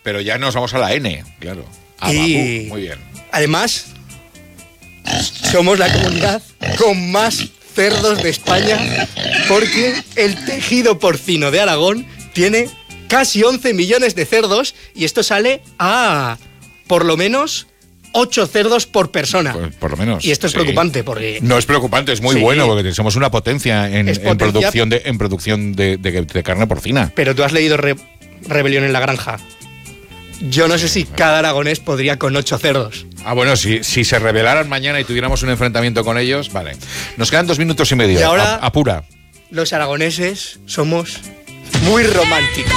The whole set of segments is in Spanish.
Pero ya nos vamos a la N, claro. Y muy bien. Además, somos la comunidad con más cerdos de España, porque el tejido porcino de Aragón tiene casi 11 millones de cerdos y esto sale a por lo menos 8 cerdos por persona. Pues por lo menos. Y esto es preocupante porque... No es preocupante, es muy bueno porque somos una potencia en producción de carne porcina. Pero tú has leído Rebelión en la Granja. Yo no sé si cada aragonés podría con 8 cerdos. Bueno, si se rebelaran mañana y tuviéramos un enfrentamiento con ellos, vale. Nos quedan 2 minutos y medio. Y ahora, apura. Los aragoneses somos muy románticos.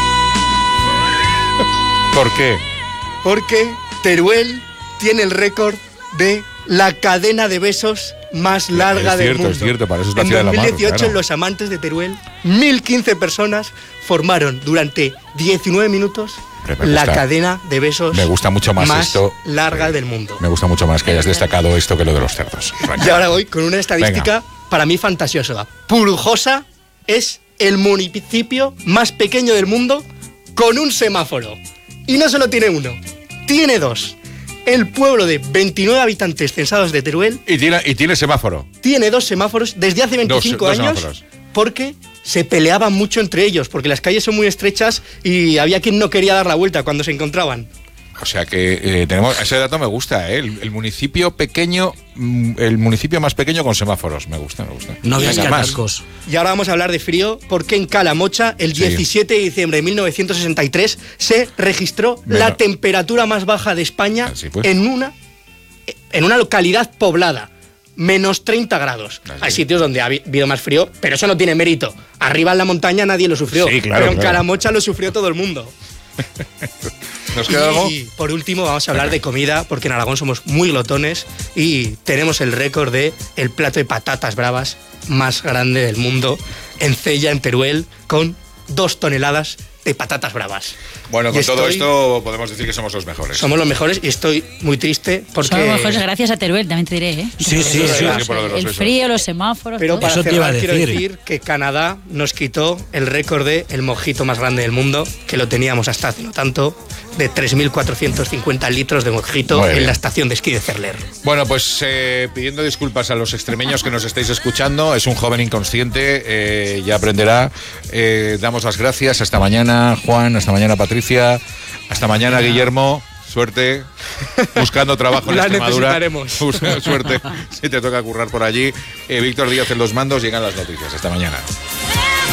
¿Por qué? Porque Teruel tiene el récord de la cadena de besos más larga del mundo. Es cierto, para eso es la ciudad de la mar. En 2018, los amantes de Teruel, 1.015 personas, formaron durante 19 minutos la cadena de besos me gusta mucho más esto, larga del mundo. Me gusta mucho más que hayas destacado esto que lo de los cerdos. Y ahora voy con una estadística para mí fantasiosa. Purujosa es el municipio más pequeño del mundo con un semáforo. Y no solo tiene uno, tiene 2. El pueblo de 29 habitantes censados de Teruel... Y tiene semáforo. Tiene 2 semáforos desde hace 25 años. Semáforos. Porque se peleaban mucho entre ellos, porque las calles son muy estrechas y había quien no quería dar la vuelta cuando se encontraban. O sea que tenemos ese dato, me gusta, el municipio pequeño, el municipio más pequeño con semáforos, me gusta. No había atascos. Y ahora vamos a hablar de frío, porque en Calamocha, el 17 de diciembre de 1963, se registró la temperatura más baja de España en una localidad poblada. Menos 30 grados. Hay sitios donde ha habido más frío, pero eso no tiene mérito. Arriba en la montaña nadie lo sufrió, pero en Calamocha lo sufrió todo el mundo. ¿Nos queda algo? Y por último vamos a hablar de comida, porque en Aragón somos muy glotones y tenemos el récord de el plato de patatas bravas más grande del mundo, en Cella, en Teruel, con 2 toneladas de patatas bravas. Bueno, con todo esto podemos decir que somos los mejores. Somos los mejores y estoy muy triste porque... Somos los mejores gracias a Teruel, también te diré, ¿eh? Sí. El frío, los semáforos... Pero todo. para eso cerrar, quiero decir que Canadá nos quitó el récord de el mojito más grande del mundo, que lo teníamos hasta hace no tanto, de 3.450 litros de mojito en la estación de esquí de Cerler. Bueno, pues pidiendo disculpas a los extremeños que nos estáis escuchando, es un joven inconsciente, ya aprenderá. Damos las gracias, hasta mañana Juan, hasta mañana Patricia, hasta mañana Guillermo, suerte, buscando trabajo en Extremadura. Suerte, si te toca currar por allí. Víctor Díaz en los mandos, llegan las noticias, hasta mañana.